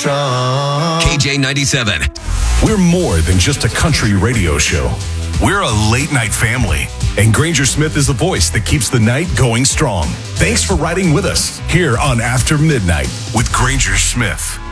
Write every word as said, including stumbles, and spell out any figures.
strong. K J ninety-seven. We're more than just a country radio show. We're a late night family. And Granger Smith is the voice that keeps the night going strong. Thanks for riding with us here on After Midnight with Granger Smith.